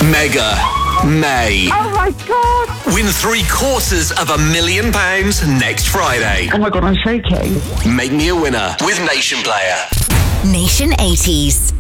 Mega May. Oh my God. Win £750,000 next Friday. Oh my God, I'm shaking. Make me a winner with Nation Player. Nation 80s.